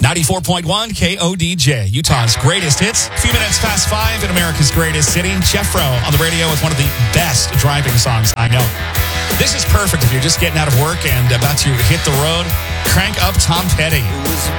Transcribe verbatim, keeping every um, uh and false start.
ninety-four point one K O D J, Utah's greatest hits. A few minutes past five in America's greatest city. Jeffro on the radio with one of the best driving songs I know. This is perfect if you're just getting out of work and about to hit the road. Crank up Tom Petty. It was a